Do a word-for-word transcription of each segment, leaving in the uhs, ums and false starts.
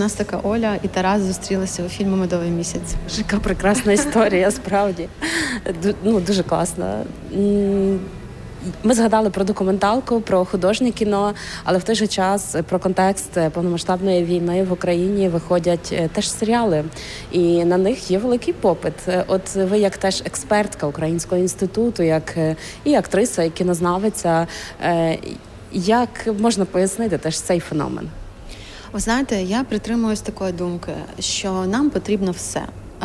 нас така Оля і Тарас зустрілися у фільмі «Медовий місяць». Яка прекрасна історія, справді. Ну, дуже класна. Ми згадали про документалку, про художнє кіно, але в той же час про контекст повномасштабної війни в Україні виходять теж серіали. І на них є великий попит. От ви як теж експертка Українського інституту, як і актриса, і кінознавиця, як можна пояснити теж цей феномен? Ви знаєте, я притримуюсь такої думки, що нам потрібно все.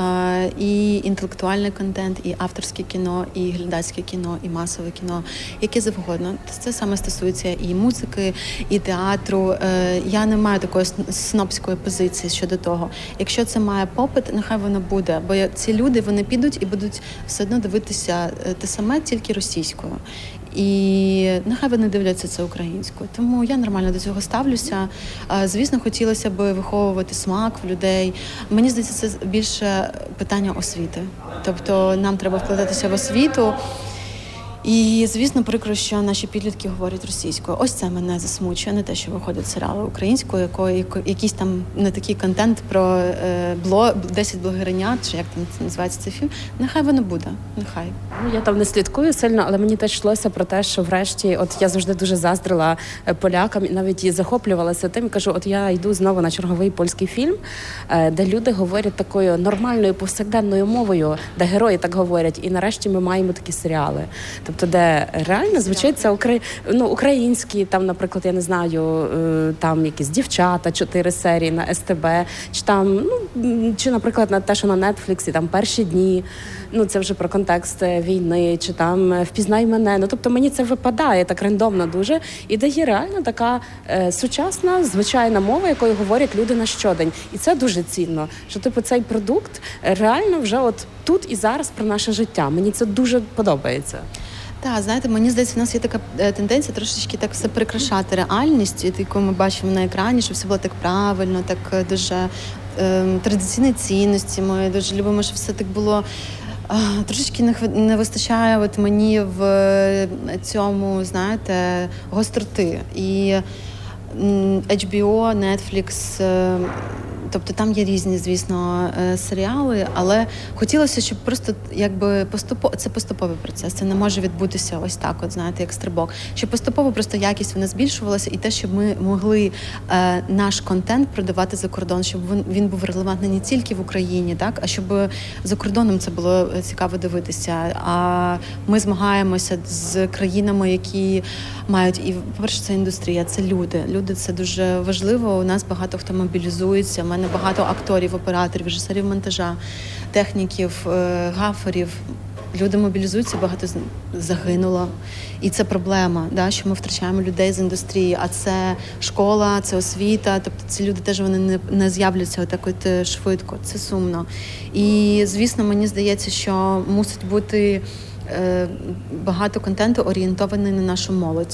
І інтелектуальний контент, і авторське кіно, і глядацьке кіно, і масове кіно, яке завгодно. Це саме стосується і музики, і театру. Я не маю такої снобської позиції щодо того. Якщо це має попит, нехай воно буде. Бо ці люди, вони підуть і будуть все одно дивитися те саме, тільки російською. І нехай вони дивляться це українською. Тому я нормально до цього ставлюся. Звісно, хотілося б виховувати смак в людей. Мені здається, це більше питання освіти. Тобто нам треба вкладатися в освіту. І, звісно, прикро, що наші підлітки говорять російською. Ось це мене засмучує, не те, що виходять серіали українською, якої якийсь там не такий контент про е, блог, десять блогеренят, чи як там це називається цей фільм. Нехай воно буде, нехай. Ну, я там не слідкую сильно, але мені теж йшлося про те, що врешті, от я завжди дуже заздрила полякам, і навіть і захоплювалася тим, і кажу, от я йду знову на черговий польський фільм, де люди говорять такою нормальною повсякденною мовою, де герої так говорять, і нарешті ми маємо такі серіали. Тобто, де реально звучить це украї... ну, українські, там, наприклад, я не знаю, там якісь дівчата, чотири серії на ес те бе, чи там, ну, чи, наприклад, на те, що на Нетфліксі, там перші дні, ну, це вже про контекст війни, чи там впізнай мене. Ну, тобто мені це випадає так рандомно дуже, і де є реально така е, сучасна, звичайна мова, якою говорять люди на щодень. І це дуже цінно, що, типу, цей продукт реально вже от тут і зараз про наше життя. Мені це дуже подобається. Так, знаєте, мені здається, у нас є така тенденція трошечки так все прикрашати реальність, яку ми бачимо на екрані, щоб все було так правильно, так дуже е, традиційні цінності. Ми дуже любимо, щоб все так було. Е, трошечки не, не вистачає от мені в цьому, знаєте, гостроти. І ейч бі о, Netflix, е, тобто там є різні, звісно, серіали, але хотілося, щоб просто якби поступово, це поступовий процес, це не може відбутися ось так, от знаєте, як стрибок. Щоб поступово просто якість вона збільшувалася, і те, щоб ми могли е, наш контент продавати за кордон, щоб він, він був релевантний не тільки в Україні, так, а щоб за кордоном це було цікаво дивитися. А ми змагаємося з країнами, які мають, і, по-перше, це індустрія, це люди. Люди – це дуже важливо. У нас багато хто мобілізується. У мене багато акторів, операторів, режисерів монтажа, техніків, гаферів. Люди мобілізуються, багато загинуло. І це проблема, да, що ми втрачаємо людей з індустрії. А це школа, це освіта. Тобто ці люди теж вони не, не з'являться отак от швидко. Це сумно. І, звісно, мені здається, що мусить бути багато контенту орієнтований на нашу молодь.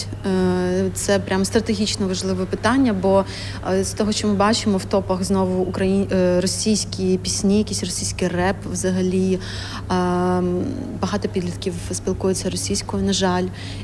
Це прям стратегічно важливе питання, бо з того, що ми бачимо в топах знову україн... російські пісні, якийсь російський реп взагалі. Багато підлітків спілкуються російською, на жаль.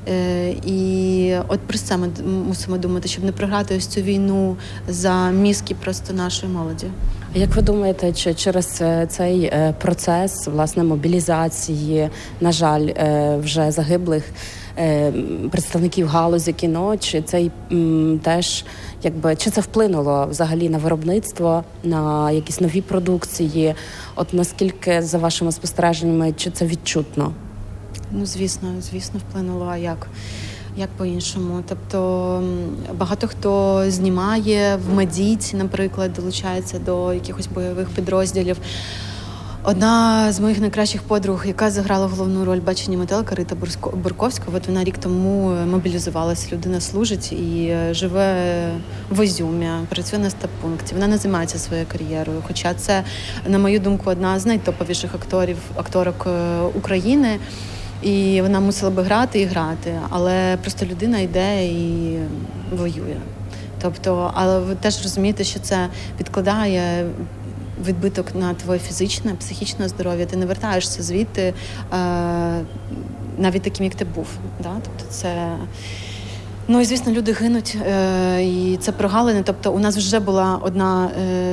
І от про це ми мусимо думати, щоб не програти ось цю війну за мізки просто нашої молоді. Як ви думаєте, чи через цей процес, власне, мобілізації, на жаль, вже загиблих представників галузі кіно, чи цей теж, якби, чи це вплинуло взагалі на виробництво, на якісь нові продукції? От наскільки, за вашими спостереженнями, чи це відчутно? Ну, звісно, звісно, вплинуло. А як? Як по-іншому. Тобто багато хто знімає в медійці, наприклад, долучається до якихось бойових підрозділів. Одна з моїх найкращих подруг, яка заграла головну роль «Бачення метелика», Рита Бурковська, от вона рік тому мобілізувалася, людина служить і живе в Ізюмі, працює на стаб-пункті. Вона не займається своєю кар'єрою, хоча це, на мою думку, одна з найтоповіших акторів, акторок України. І вона мусила би грати і грати, але просто людина йде і воює. Тобто, але ви теж розумієте, що це відкладає відбиток на твоє фізичне, психічне здоров'я. Ти не вертаєшся звідти е, навіть таким, як ти був. Да? Тобто це... Ну і, звісно, люди гинуть, е, і це прогалини. Тобто у нас вже була одна... Е,